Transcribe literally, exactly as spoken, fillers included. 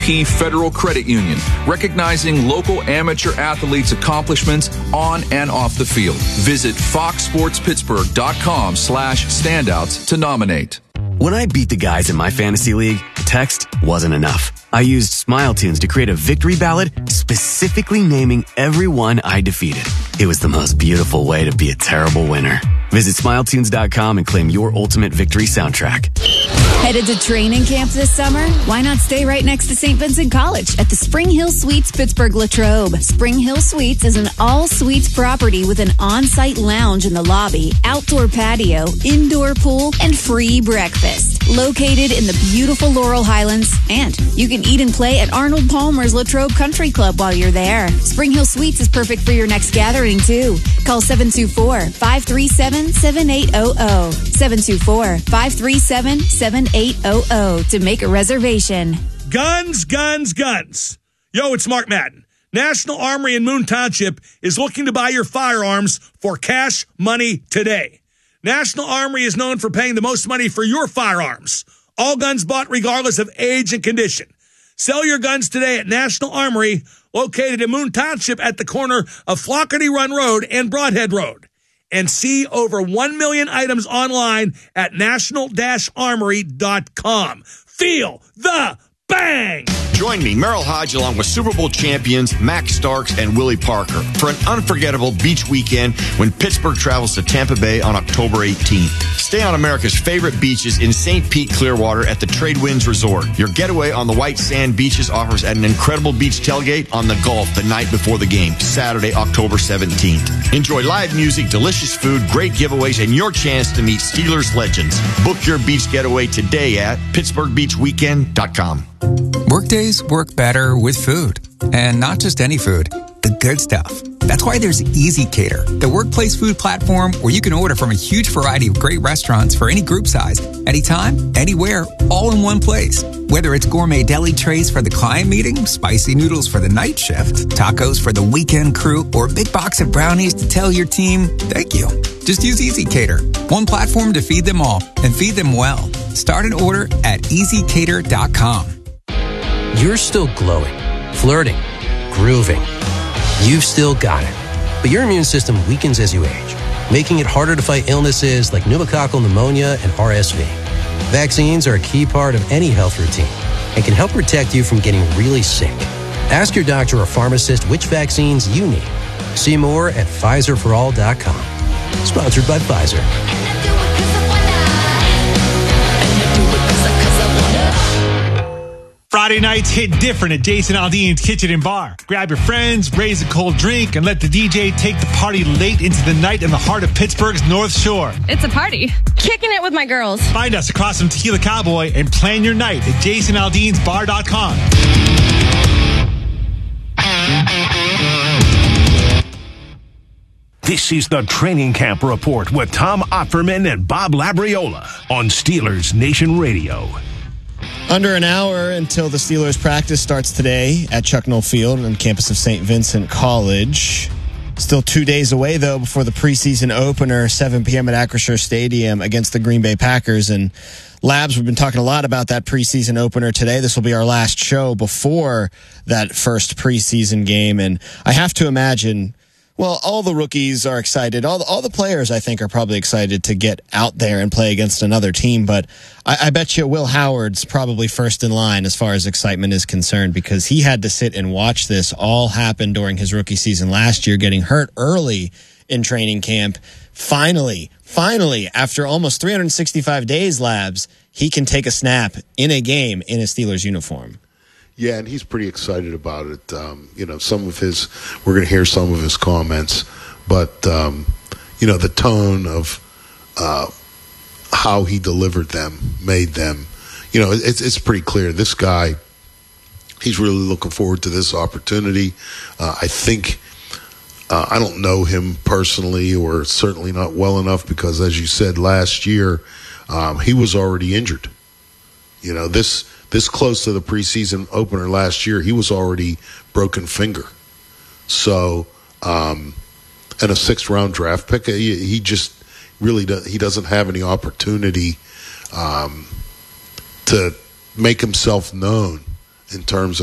P Federal Credit Union, recognizing local amateur athletes' accomplishments on and off the field. Visit foxsportspittsburgh.com slash standouts to nominate. When I beat the guys in my fantasy league, text wasn't enough. I used Smile Tunes to create a victory ballad specifically naming everyone I defeated. It was the most beautiful way to be a terrible winner. Visit smile tunes dot com and claim your ultimate victory soundtrack. Headed to training camp this summer? Why not stay right next to Saint Vincent College at the Spring Hill Suites Pittsburgh Latrobe? Spring Hill Suites is an all-suites property with an on-site lounge in the lobby, outdoor patio, indoor pool, and free breakfast. Located in the beautiful Laurel Highlands, and you can eat and play at Arnold Palmer's Latrobe Country Club while you're there. Spring Hill Suites is perfect for your next gathering, too. Call seven two four, five three seven, seven eight zero zero. seven two four, five three seven, seven eight zero zero to make a reservation. Guns, guns, guns. Yo, it's Mark Madden. National Armory in Moon Township is looking to buy your firearms for cash money today. National Armory is known for paying the most money for your firearms. All guns bought regardless of age and condition. Sell your guns today at National Armory, located in Moon Township at the corner of Flockerty Run Road and Broadhead Road. And see over one million items online at national dash armory dot com. Feel the bang! Join me, Merrill Hodge, along with Super Bowl champions Max Starks and Willie Parker for an unforgettable beach weekend when Pittsburgh travels to Tampa Bay on October eighteenth. Stay on America's favorite beaches in Saint Pete, Clearwater at the Trade Winds Resort. Your getaway on the white sand beaches offers an incredible beach tailgate on the Gulf the night before the game, Saturday, October seventeenth. Enjoy live music, delicious food, great giveaways, and your chance to meet Steelers legends. Book your beach getaway today at pittsburgh beach weekend dot com. Workdays work better with food. And not just any food, the good stuff. That's why there's Easy Cater, the workplace food platform where you can order from a huge variety of great restaurants for any group size, anytime, anywhere, all in one place. Whether it's gourmet deli trays for the client meeting, spicy noodles for the night shift, tacos for the weekend crew, or a big box of brownies to tell your team, thank you. Just use Easy Cater, one platform to feed them all and feed them well. Start an order at easy cater dot com. You're still glowing, flirting, grooving. You've still got it. But your immune system weakens as you age, making it harder to fight illnesses like pneumococcal pneumonia and R S V. Vaccines are a key part of any health routine and can help protect you from getting really sick. Ask your doctor or pharmacist which vaccines you need. See more at Pfizer for all dot com. Sponsored by Pfizer. Friday nights hit different at Jason Aldean's Kitchen and Bar. Grab your friends, raise a cold drink, and let the D J take the party late into the night in the heart of Pittsburgh's North Shore. It's a party. Kicking it with my girls. Find us across from Tequila Cowboy and plan your night at jason aldeans bar dot com. This is the Training Camp Report with Tom Opferman and Bob Labriola on Steelers Nation Radio. Under an hour until the Steelers practice starts today at Chuck Noll Field on the campus of Saint Vincent College. Still two days away, though, before the preseason opener, seven p.m. at Acrisure Stadium against the Green Bay Packers. And Labs, we've been talking a lot about that preseason opener today. This will be our last show before that first preseason game. And I have to imagine, well, all the rookies are excited. All the, all the players, I think, are probably excited to get out there and play against another team. But I, I bet you Will Howard's probably first in line as far as excitement is concerned, because he had to sit and watch this all happen during his rookie season last year, getting hurt early in training camp. Finally, finally, after almost three hundred sixty-five days, Labs, he can take a snap in a game in a Steelers uniform. Yeah, and he's pretty excited about it. Um, you know, some of his, we're going to hear some of his comments, but, um, you know, the tone of uh, how he delivered them, made them, you know, it's, it's pretty clear. This guy, he's really looking forward to this opportunity. Uh, I think, uh, I don't know him personally, or certainly not well enough, because as you said last year, um, he was already injured. You know, this... This close to the preseason opener last year, he was already broken finger. So, um, and a sixth round draft pick, he, he just really does, he doesn't have any opportunity um, to make himself known in terms